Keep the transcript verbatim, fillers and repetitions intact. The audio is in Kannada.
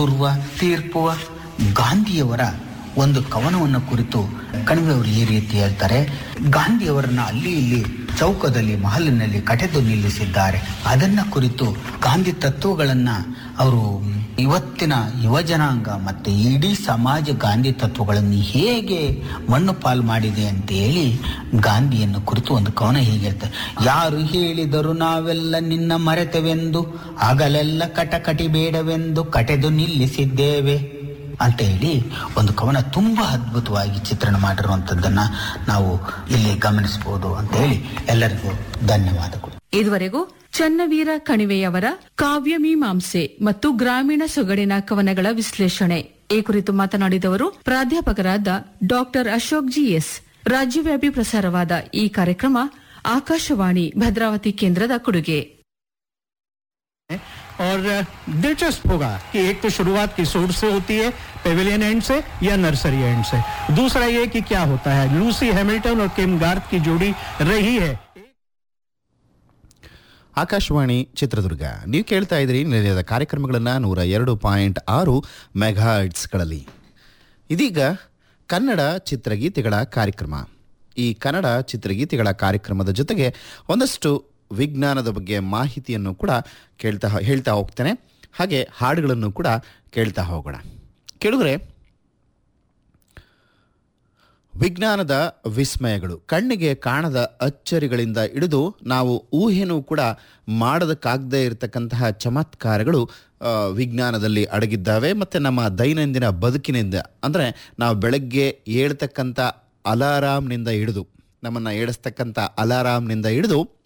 ದೂರುವ ತೀರ್ಪುವ. ಗಾಂಧಿಯವರ ಒಂದು ಕವನವನ್ನು ಕುರಿತು ಕಣಿವೆಯವರು ಈ ರೀತಿ ಹೇಳ್ತಾರೆ. ಗಾಂಧಿಯವರನ್ನ ಅಲ್ಲಿ ಇಲ್ಲಿ ಚೌಕದಲ್ಲಿ ಮಹಲಿನಲ್ಲಿ ಕಟೆದು ನಿಲ್ಲಿಸಿದ್ದಾರೆ. ಅದನ್ನ ಕುರಿತು ಗಾಂಧಿ ತತ್ವಗಳನ್ನು ಅವರು ಇವತ್ತಿನ ಯುವಜನಾಂಗ ಮತ್ತು ಇಡೀ ಸಮಾಜ ಗಾಂಧಿ ತತ್ವಗಳನ್ನು ಹೇಗೆ ಮಣ್ಣು ಪಾಲು ಮಾಡಿದೆ ಅಂತ ಹೇಳಿ ಗಾಂಧಿಯನ್ನು ಕುರಿತು ಒಂದು ಕವನ ಹೀಗೆ ಹೇಳ್ತಾರೆ. ಯಾರು ಹೇಳಿದರು ನಾವೆಲ್ಲ ನಿನ್ನ ಮರೆತೆವೆಂದು, ಆಗಲೆಲ್ಲ ಕಟಕಟಿ ಬೇಡವೆಂದು ಕಟೆದು ನಿಲ್ಲಿಸಿದ್ದೇವೆ ಅಂತ ಹೇಳಿ ಒಂದು ಕವನ ತುಂಬಾ ಅದ್ಭುತವಾಗಿ ಚಿತ್ರಣ ಮಾಡಿರುವಂಥದ್ದನ್ನ ನಾವು ಇಲ್ಲಿ ಗಮನಿಸಬಹುದು ಅಂತ ಹೇಳಿ ಎಲ್ಲರಿಗೂ ಧನ್ಯವಾದಗಳು. ಇದುವರೆಗೂ ಚನ್ನವೀರ ಕಣಿವೆಯವರ ಕಾವ್ಯಮೀಮಾಂಸೆ ಮತ್ತು ಗ್ರಾಮೀಣ ಸೊಗಡಿನ ಕವನಗಳ ವಿಶ್ಲೇಷಣೆ ಈ ಕುರಿತು ಮಾತನಾಡಿದವರು ಪ್ರಾಧ್ಯಾಪಕರಾದ ಡಾಕ್ಟರ್ ಅಶೋಕ್ ಜಿಎಸ್. ರಾಜ್ಯವ್ಯಾಪಿ ಪ್ರಸಾರವಾದ ಈ ಕಾರ್ಯಕ್ರಮ ಆಕಾಶವಾಣಿ ಭದ್ರಾವತಿ ಕೇಂದ್ರದ ಕೊಡುಗೆ. और दिलचस्प होगा कि एक तो शुरुआत किशोर से होती है, पेविलियन एंड से या नर्सरी एंड से. दूसरा ये कि क्या होता है, लूसी हैमिल्टन और किम गार्थ की जोड़ी रही है. ಆಕಾಶವಾಣಿ ಚಿತ್ರದುರ್ಗ. ನೀವು ಕೇಳ್ತಾ ಇದ್ರಿ ನಿಲಯದ ಕಾರ್ಯಕ್ರಮಗಳನ್ನು ನೂರ ಎರಡು ಪಾಯಿಂಟ್ ಆರು ಮೆಗಾಹರ್ಟ್ಸ್ಗಳಲ್ಲಿ. ಇದೀಗ ಕನ್ನಡ ಚಿತ್ರಗೀತೆಗಳ ಕಾರ್ಯಕ್ರಮ. ಈ ಕನ್ನಡ ಚಿತ್ರಗೀತೆಗಳ ಕಾರ್ಯಕ್ರಮದ ಜೊತೆಗೆ ಒಂದಷ್ಟು ವಿಜ್ಞಾನದ ಬಗ್ಗೆ ಮಾಹಿತಿಯನ್ನು ಕೂಡ ಕೇಳ್ತಾ ಹೇಳ್ತಾ ಹೋಗ್ತೇನೆ. ಹಾಗೆ ಹಾಡುಗಳನ್ನು ಕೂಡ ಕೇಳ್ತಾ ಹೋಗೋಣ. ಕೇಳಿದ್ರೆ ವಿಜ್ಞಾನದ ವಿಸ್ಮಯಗಳು, ಕಣ್ಣಿಗೆ ಕಾಣದ ಅಚ್ಚರಿಗಳಿಂದ ಹಿಡಿದು ನಾವು ಊಹೆನೂ ಕೂಡ ಮಾಡೋದಕ್ಕಾಗದೇ ಇರತಕ್ಕಂತಹ ಚಮತ್ಕಾರಗಳು ವಿಜ್ಞಾನದಲ್ಲಿ ಅಡಗಿದ್ದಾವೆ. ಮತ್ತು ನಮ್ಮ ದೈನಂದಿನ ಬದುಕಿನಿಂದ, ಅಂದರೆ ನಾವು ಬೆಳಗ್ಗೆ ಏಳ್ತಕ್ಕಂಥ ಅಲಾರಾಮ್ನಿಂದ ಹಿಡಿದು ನಮ್ಮನ್ನು ಏಳಿಸ್ತಕ್ಕಂಥ ಅಲಾರಾಮ್ನಿಂದ ಹಿಡಿದು